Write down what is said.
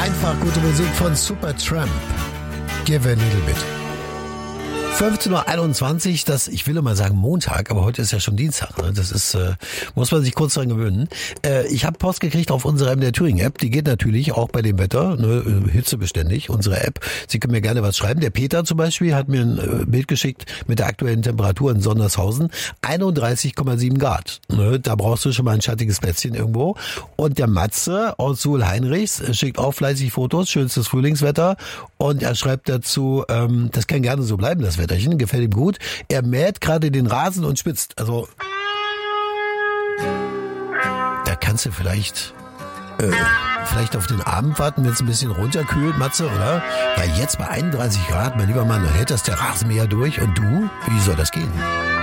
Einfach gute Musik von Supertramp. Give a little bit. 15.21 Uhr, ich will immer sagen Montag, aber heute ist ja schon Dienstag. Ne? Das ist, muss man sich kurz dran gewöhnen. Ich habe Post gekriegt auf unserer MDR Thüringen App. Die geht natürlich auch bei dem Wetter, ne? Hitzebeständig, unsere App. Sie können mir gerne was schreiben. Der Peter zum Beispiel hat mir ein Bild geschickt mit der aktuellen Temperatur in Sondershausen. 31,7 Grad. Ne? Da brauchst du schon mal ein schattiges Plätzchen irgendwo. Und der Matze aus Suhl-Heinrichs schickt auch fleißig Fotos, schönstes Frühlingswetter. Und er schreibt dazu, das kann gerne so bleiben, das Wetterchen, gefällt ihm gut. Er mäht gerade den Rasen und spitzt. Also, da kannst du vielleicht auf den Abend warten, wenn es ein bisschen runterkühlt, Matze, oder? Weil jetzt bei 31 Grad, mein lieber Mann, dann hält das der Rasenmäher durch. Und du? Wie soll das gehen?